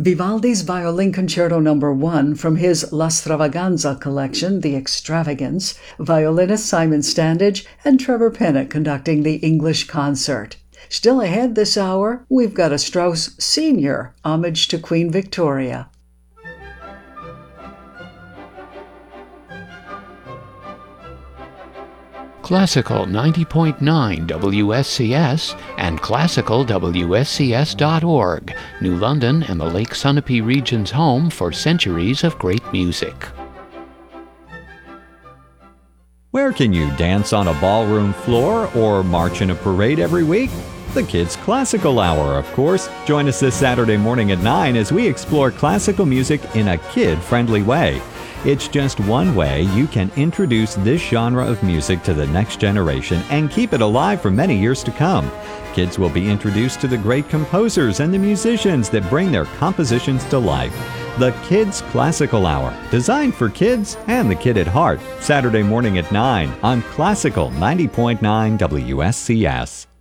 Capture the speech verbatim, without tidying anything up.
Vivaldi's Violin Concerto Number one from his La Stravaganza collection, The Extravagance, violinist Simon Standage and Trevor Pennock conducting the English concert. Still ahead this hour, we've got a Strauss Senior, homage to Queen Victoria. Classical ninety point nine W S C S and classical W S C S dot org, New London and the Lake Sunapee region's home for centuries of great music. Where can you dance on a ballroom floor or march in a parade every week? The Kids Classical Hour, of course. Join us this Saturday morning at nine as we explore classical music in a kid-friendly way. It's just one way you can introduce this genre of music to the next generation and keep it alive for many years to come. Kids will be introduced to the great composers and the musicians that bring their compositions to life. The Kids Classical Hour, designed for kids and the kid at heart. Saturday morning at nine on Classical ninety point nine W S C S.